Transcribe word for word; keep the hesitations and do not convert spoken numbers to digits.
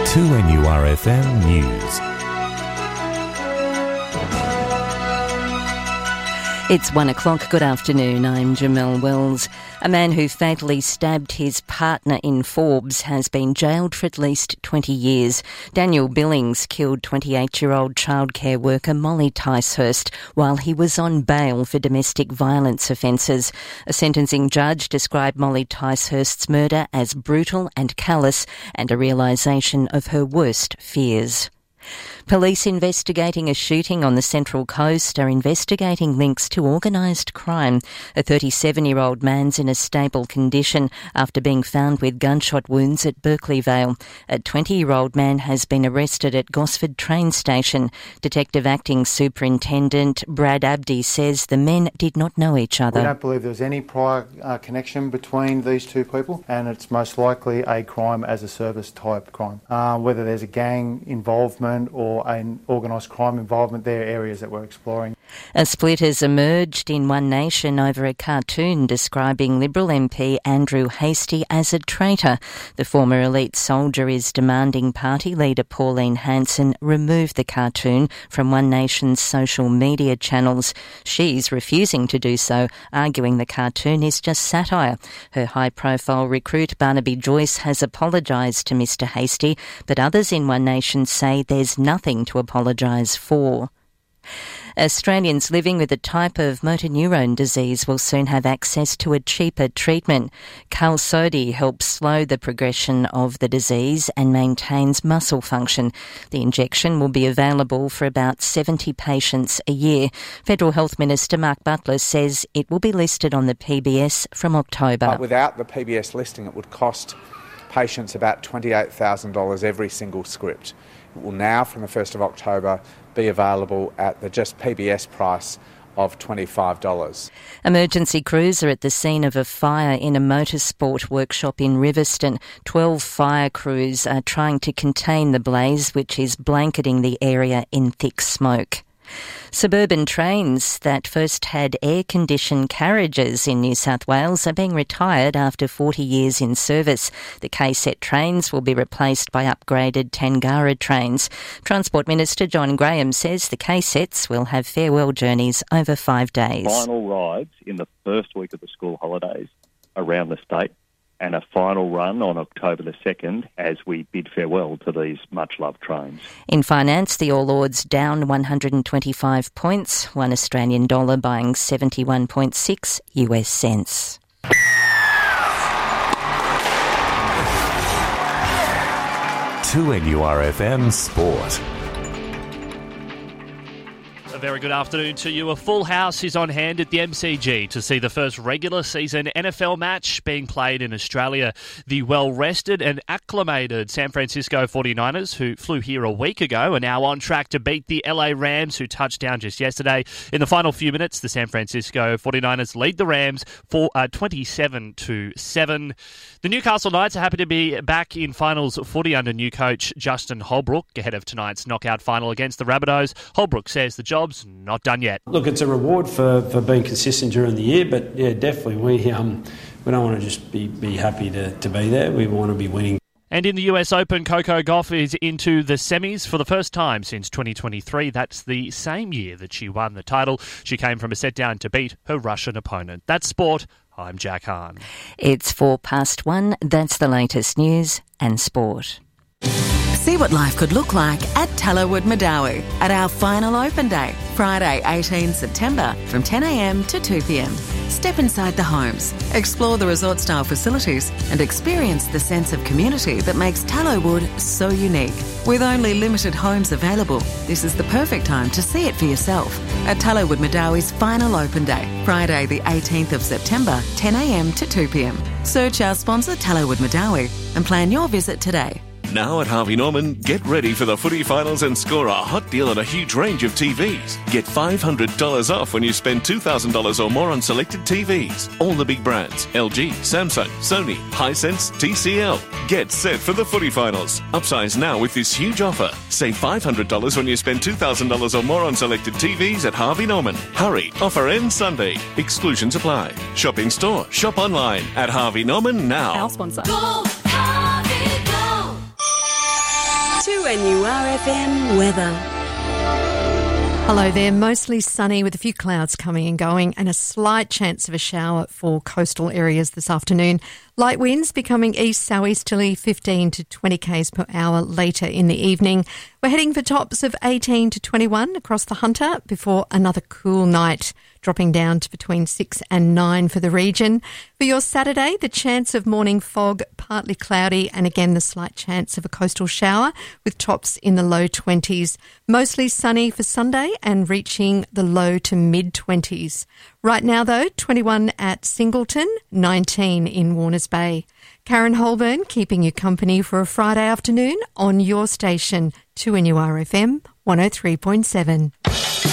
two N U R F M News. It's one o'clock. Good afternoon. I'm Jamelle Wells. A man who fatally stabbed his partner in Forbes has been jailed for at least twenty years. Daniel Billings killed twenty-eight-year-old childcare worker Molly Ticehurst while he was on bail for domestic violence offences. A sentencing judge described Molly Ticehurst's murder as brutal and callous and a realisation of her worst fears. Police investigating a shooting on the Central Coast are investigating links to organised crime. A thirty-seven-year-old man's in a stable condition after being found with gunshot wounds at Berkeley Vale. A twenty-year-old man has been arrested at Gosford train station. Detective Acting Superintendent Brad Abdi says the men did not know each other. We don't believe there was any prior uh, connection between these two people, and it's most likely a crime as a service type crime. Uh, whether there's a gang involvement or an organised crime involvement, there are areas that we're exploring. A split has emerged in One Nation over a cartoon describing Liberal M P Andrew Hastie as a traitor. The former elite soldier is demanding party leader Pauline Hanson remove the cartoon from One Nation's social media channels. She's refusing to do so, arguing the cartoon is just satire. Her high-profile recruit Barnaby Joyce has apologised to Mr Hastie, but others in One Nation say there's nothing to apologise for. Australians living with a type of motor neurone disease will soon have access to a cheaper treatment. Qalsody helps slow the progression of the disease and maintains muscle function. The injection will be available for about seventy patients a year. Federal Health Minister Mark Butler says it will be listed on the P B S from October. But without the P B S listing, it would cost patients about twenty-eight thousand dollars every single script. It will now, from the first of October, be available at the just P B S price of twenty-five dollars. Emergency crews are at the scene of a fire in a motorsport workshop in Riverstone. Twelve fire crews are trying to contain the blaze, which is blanketing the area in thick smoke. Suburban trains that first had air-conditioned carriages in New South Wales are being retired after forty years in service. The K-set trains will be replaced by upgraded Tangara trains. Transport Minister John Graham says the K-sets will have farewell journeys over five days. Final rides in the first week of the school holidays around the state, and a final run on October the second as we bid farewell to these much-loved trains. In finance, the All Ords down one hundred twenty-five points, one Australian dollar buying seventy-one point six U S cents. two N U R F M Sport. A very good afternoon to you. A full house is on hand at the M C G to see the first regular season N F L match being played in Australia. The well-rested and acclimated San Francisco forty-niners, who flew here a week ago, are now on track to beat the L A Rams, who touched down just yesterday. In the final few minutes, the San Francisco forty-niners lead the Rams for uh, twenty-seven to seven. The Newcastle Knights are happy to be back in finals footy under new coach Justin Holbrook ahead of tonight's knockout final against the Rabbitohs. Holbrook says the job's not done yet. Look, it's a reward for, for being consistent during the year, but yeah, definitely we um we don't want to just be, be happy to, to be there. We want to be winning. And in the U S Open, Coco Gauff is into the semis for the first time since twenty twenty-three. That's the same year that she won the title. She came from a set down to beat her Russian opponent. That's sport. I'm Jack Hahn. It's four past one. That's the latest news and sport. See what life could look like at Tallowood Madawi at our final open day, Friday eighteenth September from ten a m to two p m. Step inside the homes, explore the resort-style facilities and experience the sense of community that makes Tallowood so unique. With only limited homes available, this is the perfect time to see it for yourself at Tallowood Madawi's final open day, Friday the eighteenth of September, ten a m to two p m. Search our sponsor Tallowood Madawi and plan your visit today. Now at Harvey Norman, get ready for the footy finals and score a hot deal on a huge range of T Vs. Get five hundred dollars off when you spend two thousand dollars or more on selected T Vs. All the big brands, L G, Samsung, Sony, Hisense, T C L. Get set for the footy finals. Upsize now with this huge offer. Save five hundred dollars when you spend two thousand dollars or more on selected T Vs at Harvey Norman. Hurry, offer ends Sunday. Exclusions apply. Shop in store, shop online at Harvey Norman now. Our sponsor. Go, Harvey, go. N U R F M weather. Hello there, mostly sunny with a few clouds coming and going and a slight chance of a shower for coastal areas this afternoon. Light winds becoming east southeasterly fifteen to twenty k's per hour later in the evening. We're heading for tops of eighteen to twenty-one across the Hunter before another cool night, dropping down to between six and nine for the region. For your Saturday, the chance of morning fog, partly cloudy, and again the slight chance of a coastal shower with tops in the low twenties. Mostly sunny for Sunday and reaching the low to mid twenties. Right now though, twenty-one at Singleton, nineteen in Warners Bay. Karen Holburn keeping you company for a Friday afternoon on your station, two N U R F M one oh three point seven.